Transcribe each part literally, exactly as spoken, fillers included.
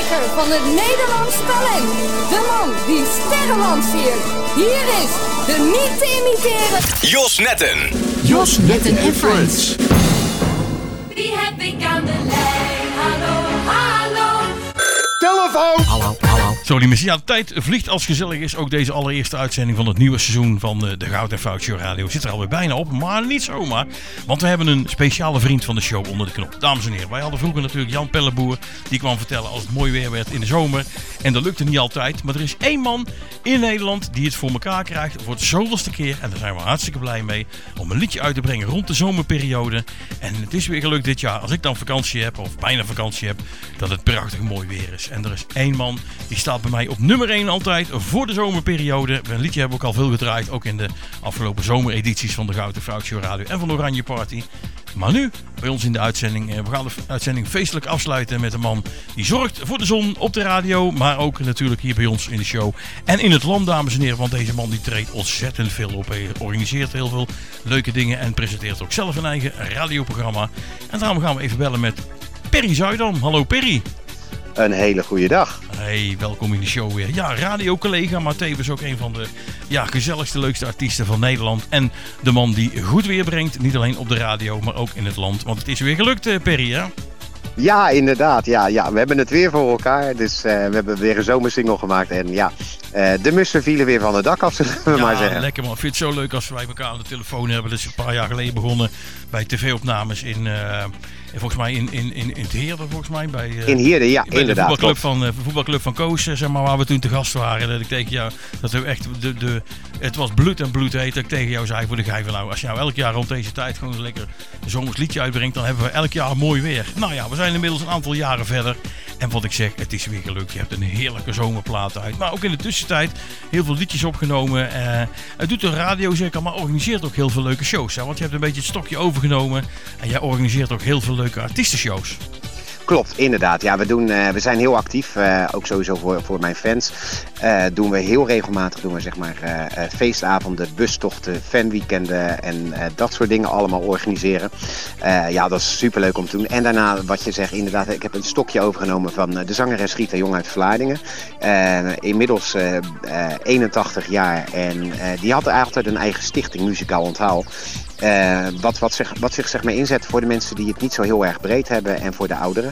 lijsttrekker van het Nederlands talent. De man die sterren lanceert. Hier is de niet te imiteren Jos Netten. Jos Netten en Friends. Wie heb ik aan de lijn? Hallo, hallo. Telefoon! Hallo, hallo. Zo, die Messia, de tijd vliegt als gezellig is. Ook deze allereerste uitzending van het nieuwe seizoen van de Goud en Fout Show Radio zit er alweer bijna op, maar niet zomaar. Want we hebben een speciale vriend van de show onder de knop. Dames en heren, wij hadden vroeger natuurlijk Jan Pelleboer. Die kwam vertellen als het mooi weer werd in de zomer. En dat lukte niet altijd. Maar er is één man in Nederland die het voor elkaar krijgt voor de zoveelste keer. En daar zijn we hartstikke blij mee. Om een liedje uit te brengen rond de zomerperiode. En het is weer gelukt dit jaar. Als ik dan vakantie heb, of bijna vakantie heb, dat het prachtig mooi weer is. En er is één man die staat bij mij op nummer één altijd voor de zomerperiode. Een liedje hebben we ook al veel gedraaid. Ook in de afgelopen zomeredities van de Goud en Fout Show Radio en van de Oranje Party. Maar nu, bij ons in de uitzending, we gaan de uitzending feestelijk afsluiten met een man die zorgt voor de zon op de radio, maar ook natuurlijk hier bij ons in de show en in het land, dames en heren. Want deze man die treedt ontzettend veel op. Hij organiseert heel veel leuke dingen en presenteert ook zelf een eigen radioprogramma. En daarom gaan we even bellen met Perry Zuidam. Hallo Perry. Een hele goede dag. Hey, welkom in de show weer. Ja, radiocollega, maar tevens ook een van de ja, gezelligste, leukste artiesten van Nederland. En de man die goed weer brengt, niet alleen op de radio, maar ook in het land. Want het is weer gelukt, Perry, hè? Ja, inderdaad. Ja, ja. We hebben het weer voor elkaar. Dus uh, we hebben weer een zomersingle gemaakt. En ja, uh, de mussen vielen weer van het dak af, zullen we ja, maar zeggen. Lekker man. Ik vind het zo leuk als wij elkaar aan de telefoon hebben. Dat is een paar jaar geleden begonnen bij tv-opnames in... Uh, volgens mij in, in, in, in het Heerden, volgens mij. Bij, uh, in Heerden, ja, bij inderdaad. De voetbalclub van, uh, voetbalclub van Koos, zeg maar, waar we toen te gast waren. Dat ik tegen jou, dat we echt, de, de, het was bloed en bloed heet. Dat ik tegen jou zei voor de gein van nou, als je nou elk jaar rond deze tijd gewoon een lekker zomers liedje uitbrengt, dan hebben we elk jaar mooi weer. Nou ja, we zijn inmiddels een aantal jaren verder. En wat ik zeg, het is weer gelukt. Je hebt een heerlijke zomerplaat uit. Maar ook in de tussentijd heel veel liedjes opgenomen. Uh, het doet de radio zeker, maar organiseert ook heel veel leuke shows. Hè? Want je hebt een beetje het stokje overgenomen. En jij organiseert ook heel veel leuke artiestenshows. Klopt, inderdaad. Ja, we, doen, uh, we zijn heel actief, uh, ook sowieso voor, voor mijn fans. Uh, doen we heel regelmatig doen we, zeg maar, uh, uh, feestavonden, bustochten, fanweekenden en uh, dat soort dingen allemaal organiseren. Uh, ja, dat is superleuk om te doen. En daarna, wat je zegt, inderdaad, ik heb een stokje overgenomen van uh, de zangeres Rita Jong uit Vlaardingen. Uh, inmiddels uh, uh, eenentachtig jaar en uh, die had altijd een eigen stichting, Muzikaal Onthaal. Uh, wat, wat, zich, wat zich zeg maar inzet voor de mensen die het niet zo heel erg breed hebben en voor de ouderen.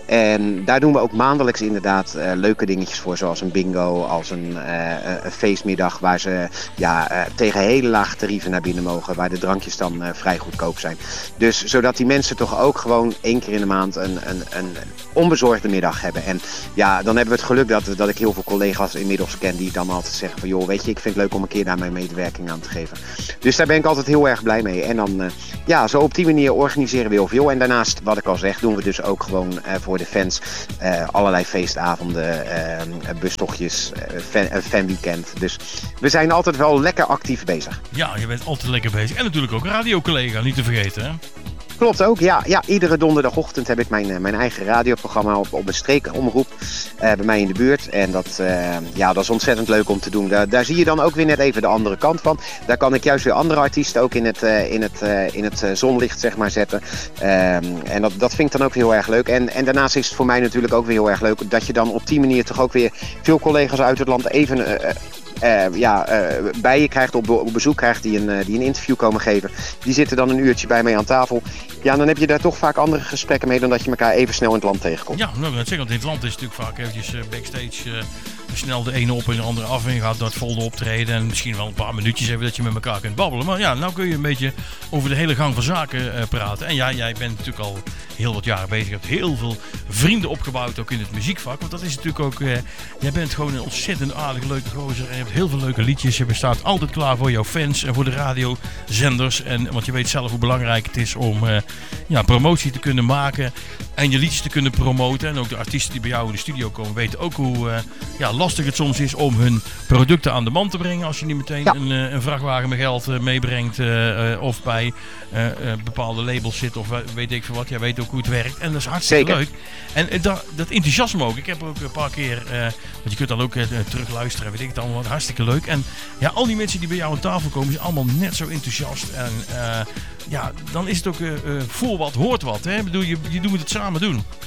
En daar doen we ook maandelijks inderdaad uh, leuke dingetjes voor, zoals een bingo, als een, uh, een feestmiddag waar ze ja, uh, tegen hele lage tarieven naar binnen mogen, waar de drankjes dan uh, vrij goedkoop zijn. Dus zodat die mensen toch ook gewoon één keer in de maand een, een, een onbezorgde middag hebben. En ja, dan hebben we het geluk dat, dat ik heel veel collega's inmiddels ken die dan altijd zeggen van joh, weet je, ik vind het leuk om een keer daar mijn medewerking aan te geven. Dus daar ben ik altijd heel erg blij mee. En dan, uh, ja, zo op die manier organiseren we heel veel. En daarnaast, wat ik al zeg, doen we dus ook gewoon uh, voor de fans uh, allerlei feestavonden, uh, bustochtjes, uh, fan, uh, fanweekend. Dus we zijn altijd wel lekker actief bezig. Ja, je bent altijd lekker bezig. En natuurlijk ook radiocollega, niet te vergeten, hè? Klopt ook, ja. ja. Iedere donderdagochtend heb ik mijn, mijn eigen radioprogramma op, op een streekomroep uh, bij mij in de buurt. En dat, uh, ja, dat is ontzettend leuk om te doen. Daar, daar zie je dan ook weer net even de andere kant van. Daar kan ik juist weer andere artiesten ook in het, uh, in het, uh, in het uh, zonlicht zeg maar, zetten. Uh, en dat, dat vind ik dan ook weer heel erg leuk. En, en daarnaast is het voor mij natuurlijk ook weer heel erg leuk dat je dan op die manier toch ook weer veel collega's uit het land even... Uh, Uh, ja, uh, bij je krijgt, op, op bezoek krijgt die een, uh, die een interview komen geven. Die zitten dan een uurtje bij mij aan tafel. Ja, dan heb je daar toch vaak andere gesprekken mee dan dat je elkaar even snel in het land tegenkomt. Ja, nou, dat zeg, want in het land is het natuurlijk vaak eventjes uh, backstage uh, snel de ene op en de andere af en je gaat dat volgende optreden en misschien wel een paar minuutjes even dat je met elkaar kunt babbelen. Maar ja, nou kun je een beetje over de hele gang van zaken uh, praten. En ja, jij bent natuurlijk al heel wat jaren bezig. Je hebt heel veel vrienden opgebouwd ook in het muziekvak. Want dat is natuurlijk ook, uh, jij bent gewoon een ontzettend aardig leuke gozer en je hebt heel veel leuke liedjes. Je staat altijd klaar voor jouw fans en voor de radiozenders. En, want je weet zelf hoe belangrijk het is om uh, ja, promotie te kunnen maken en je liedjes te kunnen promoten. En ook de artiesten die bij jou in de studio komen weten ook hoe uh, ja, lastig het soms is om hun producten aan de man te brengen. Als je niet meteen ja. een, uh, een vrachtwagen met geld uh, meebrengt uh, uh, of bij uh, uh, bepaalde labels zit of uh, weet ik veel wat. Jij weet ook hoe het werkt en dat is hartstikke Zeker. leuk. En uh, dat, dat enthousiasme ook. Ik heb ook een paar keer, uh, want je kunt dan ook uh, terug luisteren, weet ik het allemaal, hartstikke leuk. En ja, al die mensen die bij jou aan tafel komen zijn allemaal net zo enthousiast. En uh, ja, dan is het ook uh, uh, voor wat hoort wat. Hè? Ik bedoel, je, je moet het samen doen.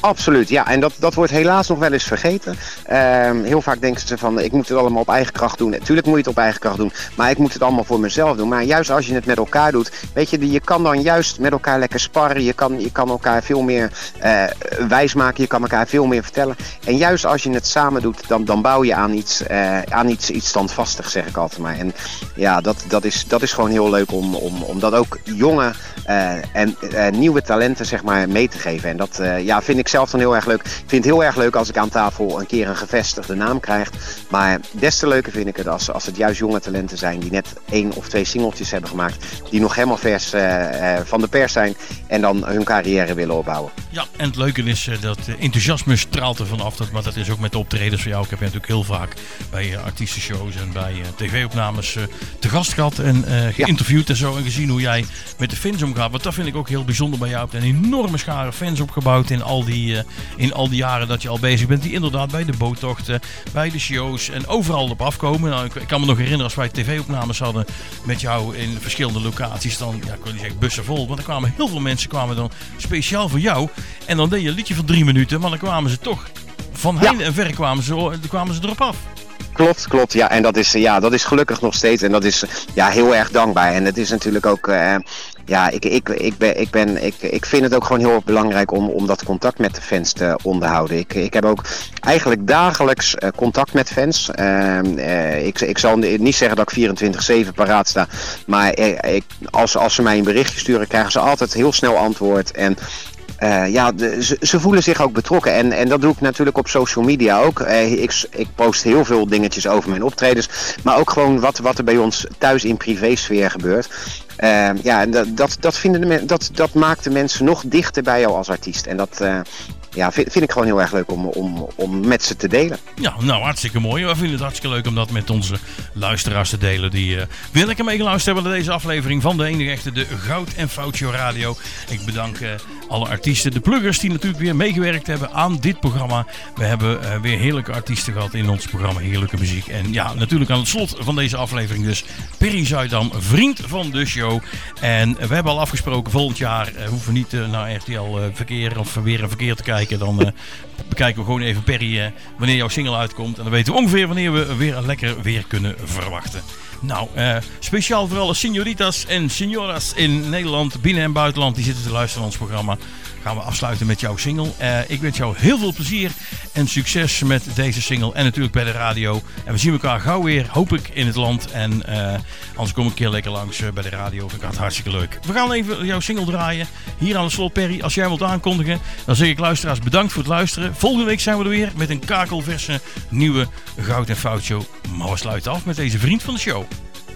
Absoluut, ja. En dat, dat wordt helaas nog wel eens vergeten. Uh, heel vaak denken ze van, ik moet het allemaal op eigen kracht doen. Natuurlijk moet je het op eigen kracht doen, maar ik moet het allemaal voor mezelf doen. Maar juist als je het met elkaar doet, weet je, je kan dan juist met elkaar lekker sparren. Je kan, je kan elkaar veel meer uh, wijsmaken, je kan elkaar veel meer vertellen. En juist als je het samen doet, dan, dan bouw je aan iets, uh, aan iets, iets standvastigs, zeg ik altijd maar. En ja, dat, dat, is, dat is gewoon heel leuk om, om, om dat ook jonge uh, en uh, nieuwe talenten, zeg maar, mee te geven. En dat uh, ja, vind ik zelf dan heel erg leuk. Ik vind het heel erg leuk als ik aan tafel een keer een gevestigde naam krijg. Maar des te leuker vind ik het als, als het juist jonge talenten zijn die net één of twee singeltjes hebben gemaakt. Die nog helemaal vers uh, uh, van de pers zijn en dan hun carrière willen opbouwen. Ja, en het leuke is uh, dat uh, enthousiasme straalt er vanaf. Dat, maar dat is ook met de optredens van jou. Ik heb je natuurlijk heel vaak bij uh, artiestenshows en bij uh, tv-opnames uh, te gast gehad en uh, geïnterviewd ja. en zo. En gezien hoe jij met de fans omgaat. Want dat vind ik ook heel bijzonder bij jou. Je hebt een enorme schare fans opgebouwd in al die, uh, in al die jaren dat je al bezig bent. Die inderdaad bij de boottochten, bij de shows en overal op afkomen. Nou, ik, ik kan me nog herinneren als wij tv-opnames hadden met jou in verschillende locaties. Dan, ja, ik wil niet zeggen bussen vol. Want er kwamen heel veel mensen kwamen dan speciaal voor jou. En dan deed je een liedje van drie minuten. Maar dan kwamen ze toch van heinde ja. en ver kwamen ze, kwamen ze erop af. Klopt, klopt. Ja, en dat is, ja, dat is gelukkig nog steeds. En dat is ja, heel erg dankbaar. En het is natuurlijk ook... Uh, ja, ik, ik, ik, ben, ik, ben, ik, ik vind het ook gewoon heel erg belangrijk om, om dat contact met de fans te onderhouden. Ik, ik heb ook eigenlijk dagelijks uh, contact met fans. Uh, uh, ik, ik zal niet zeggen dat ik vierentwintig zeven paraat sta. Maar uh, ik, als, als ze mij een berichtje sturen, krijgen ze altijd heel snel antwoord. En... Uh, ja, de, ze, ze voelen zich ook betrokken en, en dat doe ik natuurlijk op social media ook. Uh, ik, ik post heel veel dingetjes over mijn optredens, maar ook gewoon wat, wat er bij ons thuis in privésfeer gebeurt. Uh, ja, dat, dat, dat, vinden de, dat, dat maakt de mensen nog dichter bij jou als artiest en dat... Uh, Ja, vind, vind ik gewoon heel erg leuk om, om, om met ze te delen. Ja, nou hartstikke mooi. We vinden het hartstikke leuk om dat met onze luisteraars te delen. Die uh, weer lekker meegeluisterd hebben naar deze aflevering van de enige echte, de Goud en Fout Show Radio. Ik bedank uh, alle artiesten, de pluggers die natuurlijk weer meegewerkt hebben aan dit programma. We hebben uh, weer heerlijke artiesten gehad in ons programma, heerlijke muziek. En ja, natuurlijk aan het slot van deze aflevering dus Perry Zuidam, vriend van de show. En we hebben al afgesproken, volgend jaar uh, hoeven we niet uh, naar R T L uh, verkeer of weer een verkeer te kijken. Dan uh, bekijken we gewoon even Perry uh, wanneer jouw single uitkomt. En dan weten we ongeveer wanneer we weer lekker weer kunnen verwachten. Nou, uh, speciaal voor alle signoritas en signoras in Nederland, binnen- en buitenland. Die zitten te luisteren naar ons programma. Gaan we afsluiten met jouw single. Uh, ik wens jou heel veel plezier en succes met deze single. En natuurlijk bij de radio. En we zien elkaar gauw weer, hoop ik, in het land. En uh, anders kom ik een keer lekker langs uh, bij de radio. Vind ik het hartstikke leuk. We gaan even jouw single draaien. Hier aan het slot, Perry. Als jij wilt aankondigen, dan zeg ik luisteraars bedankt voor het luisteren. Volgende week zijn we er weer met een kakelverse nieuwe Goud en Fout Show. Maar we sluiten af met deze vriend van de show.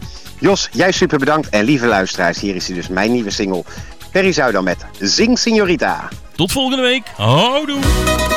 Jos, jij super bedankt. En lieve luisteraars, hier is hij dus mijn nieuwe single. Perry Zuidam met Zing Signorita. Tot volgende week. Houdoe.